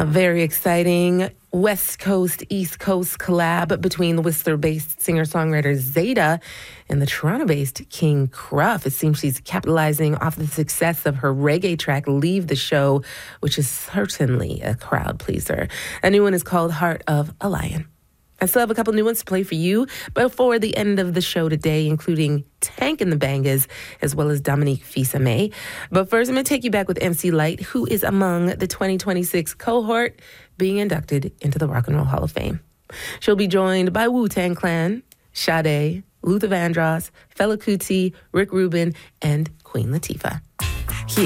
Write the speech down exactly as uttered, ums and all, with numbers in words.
A very exciting West Coast, East Coast collab between the Whistler-based singer-songwriter Zeta and the Toronto-based King Cruff. It seems she's capitalizing off the success of her reggae track, Leave the Show, which is certainly a crowd pleaser. A new one is called Heart of a Lion. I still have a couple new ones to play for you before the end of the show today, including Tank and the Bangas, as well as Dominique Fils-Aimé. But first, I'm going to take you back with M C Lyte, who is among the twenty twenty-six cohort being inducted into the Rock and Roll Hall of Fame. She'll be joined by Wu-Tang Clan, Sade, Luther Vandross, Fela Kuti, Rick Rubin, and Queen Latifah.